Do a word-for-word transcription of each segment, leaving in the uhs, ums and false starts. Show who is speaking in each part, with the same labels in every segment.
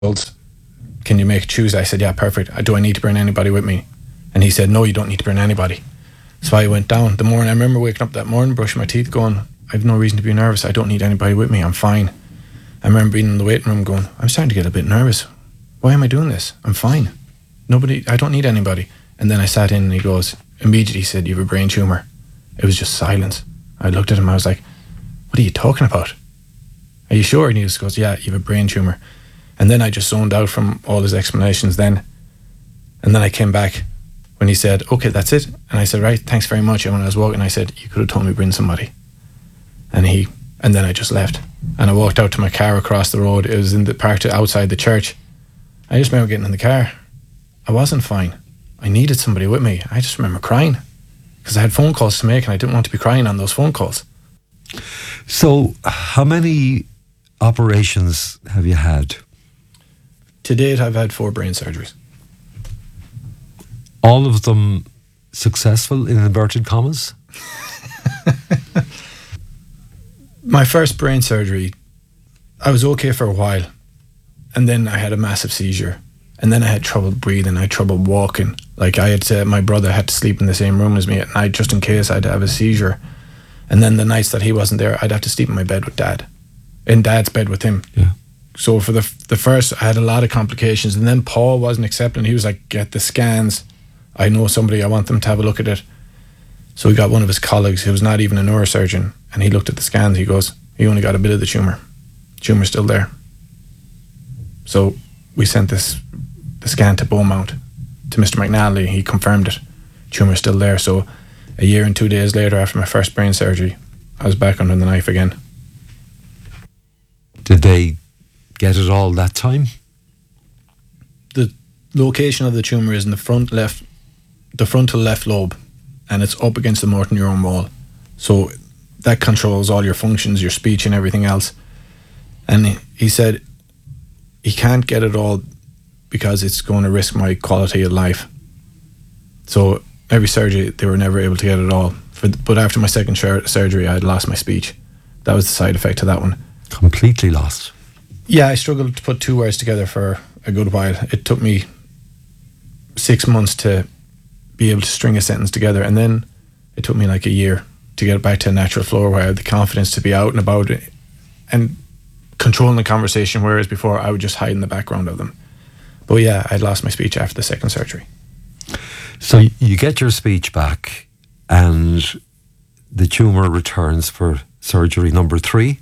Speaker 1: can you make Tuesday? I said, yeah, perfect. Do I need to bring anybody with me? And he said, no, you don't need to bring anybody. So I went down the morning. I remember waking up that morning, brushing my teeth, going, I have no reason to be nervous. I don't need anybody with me. I'm fine. I remember being in the waiting room going, I'm starting to get a bit nervous. Why am I doing this? I'm fine. Nobody, I don't need anybody. And then I sat in and he goes, immediately he said, you have a brain tumour. It was just silence. I looked at him, I was like, what are you talking about? Are you sure? And he just goes, yeah, you have a brain tumour. And then I just zoned out from all his explanations then. And then I came back when he said, okay, that's it. And I said, right, thanks very much. And when I was walking, I said, you could have told me to bring somebody. And he, and then I just left. And I walked out to my car across the road. It was in the park outside the church. I just remember getting in the car. I wasn't fine. I needed somebody with me. I just remember crying because I had phone calls to make and I didn't want to be crying on those phone calls.
Speaker 2: So how many operations have you had?
Speaker 1: To date, I've had four brain surgeries.
Speaker 2: All of them successful, in inverted commas?
Speaker 1: My first brain surgery, I was okay for a while. And then I had a massive seizure. And then I had trouble breathing. I had trouble walking. Like I had to, my brother had to sleep in the same room as me at night just in case I'd have a seizure. And then the nights that he wasn't there, I'd have to sleep in my bed with Dad. In Dad's bed with him.
Speaker 2: Yeah.
Speaker 1: So for the the first, I had a lot of complications. And then Paul wasn't accepting. He was like, get the scans. I know somebody, I want them to have a look at it. So we got one of his colleagues who was not even a neurosurgeon. And he looked at the scans. He goes, he only got a bit of the tumour. Tumour's still there. So we sent this the scan to Beaumont, to Mister McNally. He confirmed it. Tumour's still there. So a year and two days later, after my first brain surgery, I was back under the knife again.
Speaker 2: Did they get it all that time?
Speaker 1: The location of the tumour is in the front left, the frontal left lobe, and it's up against the motor neuron wall. So that controls all your functions, your speech and everything else. And he, he said he can't get it all because it's going to risk my quality of life. So every surgery, they were never able to get it all. For, but after my second sur- surgery, I had lost my speech. That was the side effect of that one.
Speaker 2: Completely lost?
Speaker 1: Yeah, I struggled to put two words together for a good while. It took me six months to be able to string a sentence together, and then it took me like a year to get it back to a natural flow where I had the confidence to be out and about it and controlling the conversation, whereas before I would just hide in the background of them. But yeah, I'd lost my speech after the second surgery.
Speaker 2: So you get your speech back and the tumour returns for surgery number three?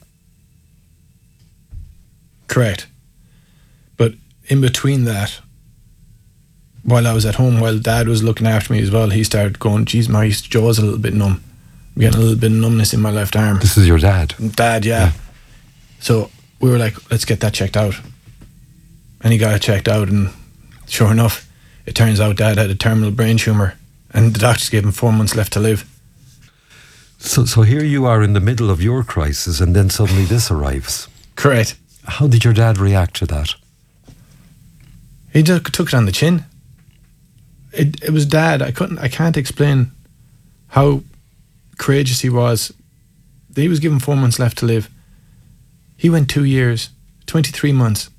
Speaker 1: Correct. But in between that, while I was at home, while Dad was looking after me as well, he started going, geez, my jaw's a little bit numb. I'm getting a little bit of numbness in my left arm.
Speaker 2: This is your dad?
Speaker 1: Dad, yeah. yeah. So we were like, let's get that checked out. And he got it checked out, and sure enough, it turns out Dad had a terminal brain tumour, and the doctors gave him four months left to live.
Speaker 2: So, so here you are in the middle of your crisis, and then suddenly this arrives.
Speaker 1: Correct.
Speaker 2: How did your dad react to that?
Speaker 1: He just took it on the chin. It it was Dad. I couldn't. I can't explain how courageous he was. He was given four months left to live. He went two years, twenty-three months.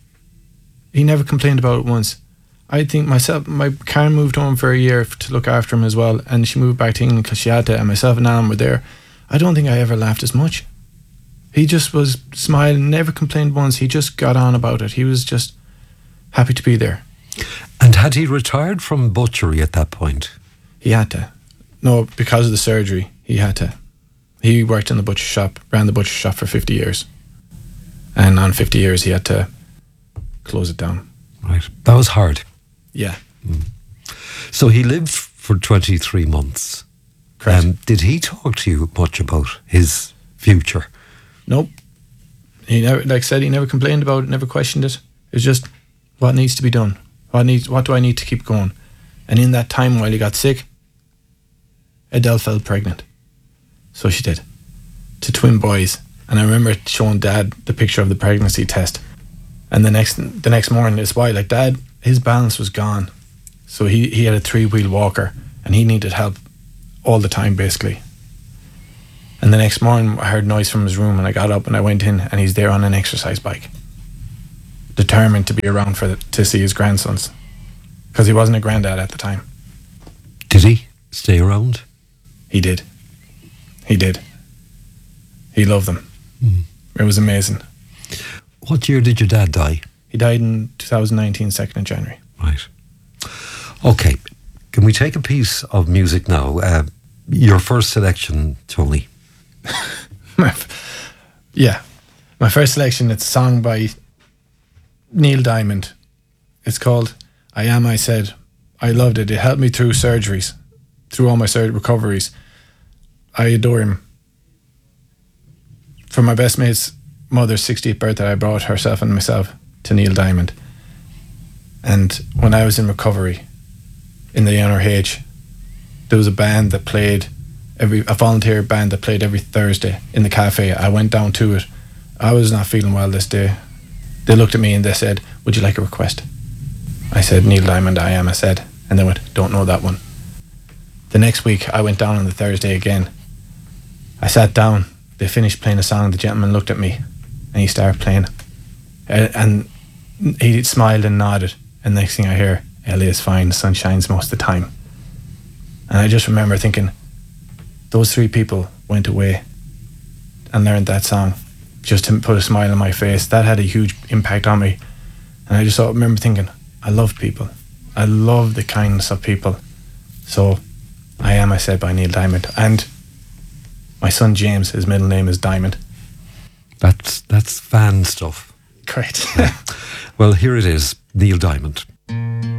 Speaker 1: He never complained about it once. I think myself, my Karen moved home for a year to look after him as well, and she moved back to England because she had to, and myself and Alan were there. I don't think I ever laughed as much. He just was smiling, never complained once. He just got on about it. He was just happy to be there.
Speaker 2: And had he retired from butchery at that point?
Speaker 1: He had to. No, because of the surgery, he had to. He worked in the butcher shop, ran the butcher shop for fifty years. And on fifty years, he had to close it down.
Speaker 2: Right. That was hard.
Speaker 1: Yeah.
Speaker 2: Mm. So he lived for twenty-three months.
Speaker 1: Correct.
Speaker 2: Um, did he talk to you much about his future?
Speaker 1: Nope. He never, like I said, he never complained about it, never questioned it. It was just what needs to be done. What needs? What do I need to keep going? And in that time while he got sick, Adele fell pregnant. So she did. To twin boys. And I remember showing Dad the picture of the pregnancy test. And the next the next morning, it's why, like Dad, his balance was gone. So he, he had a three-wheel walker and he needed help all the time, basically. And the next morning, I heard noise from his room and I got up and I went in and he's there on an exercise bike. determined to be around for the, to see his grandsons, because he wasn't a granddad at the time.
Speaker 2: Did he stay around?
Speaker 1: He did. He did. He loved them.
Speaker 2: Mm.
Speaker 1: It was amazing.
Speaker 2: What year did your dad die?
Speaker 1: He died in twenty nineteen, second of January.
Speaker 2: Right. Okay. Can we take a piece of music now? Uh, your first selection, Tony.
Speaker 1: my f- yeah. My first selection, it's a song by Neil Diamond. It's called I Am, I Said. I loved it. It helped me through surgeries, through all my sur- recoveries. I adore him. For my best mate's mother's sixtieth birthday, I brought herself and myself to Neil Diamond. And when I was in recovery in the N R H, there was a band that played every a volunteer band that played every Thursday in the cafe. I went down to it. I was not feeling well this day. They looked at me and they said, "Would you like a request?" I said, "Neil Diamond, I Am," I said. And they went, "Don't know that one." The next week I went down on the Thursday again. I sat down. They finished playing a song. The gentleman looked at me and he started playing. Uh, and he smiled and nodded. And next thing I hear, "L A is fine, the sun shines most of the time." And I just remember thinking, those three people went away and learned that song just to put a smile on my face. That had a huge impact on me. And I just thought, remember thinking, I love people. I love the kindness of people. So, I Am, I Said by Neil Diamond. And my son James, his middle name is Diamond.
Speaker 2: That's, that's fan stuff.
Speaker 1: Great.
Speaker 2: Well, here it is, Neil Diamond.